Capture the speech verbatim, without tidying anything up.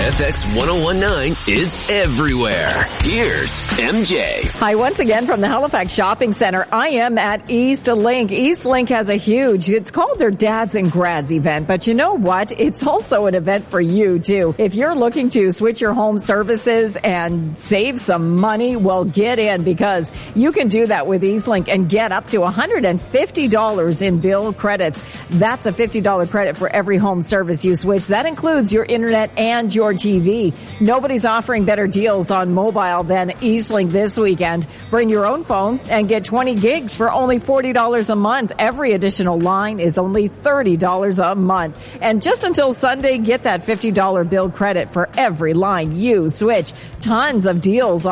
F X one oh one point nine is everywhere. Here's M J. Hi, once again from the Halifax Shopping Center. I am at East Link. East Link has a huge, it's called their Dads and Grads event, but you know what? It's also an event for you too. If you're looking to switch your home services and save some money, well, get in, because you can do that with East Link and get up to one hundred fifty dollars in bill credits. That's a fifty dollars credit for every home service you switch. That includes your internet and your T V. Nobody's offering better deals on mobile than East Link this weekend. Bring your own phone and get twenty gigs for only forty dollars a month. Every additional line is only thirty dollars a month. And just until Sunday, get that fifty dollars bill credit for every line you switch. Tons of deals